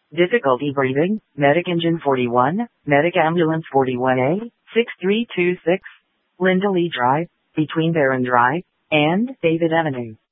Difficulty breathing, Medic Engine 41, Medic Ambulance 41A, 6326, Linda Lee Drive, between Barron Drive and David Avenue.